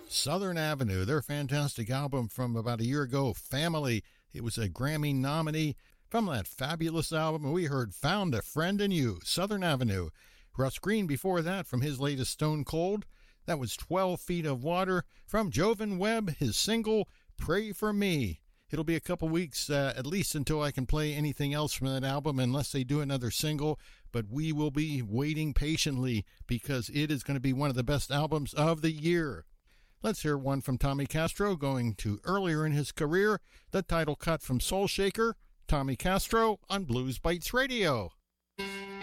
Southern Avenue, their fantastic album from about a year ago, Family. It was a Grammy nominee. From that fabulous album, we heard Found a Friend in You, Southern Avenue. Russ Green before that from his latest Stone Cold. That was 12 Feet of Water. From Jovan Webb, his single, Pray for Me. It'll be a couple weeks at least until I can play anything else from that album unless they do another single, but we will be waiting patiently because it is going to be one of the best albums of the year. Let's hear one from Tommy Castro going to earlier in his career, the title cut from Soul Shaker, Tommy Castro on Blues Bites Radio.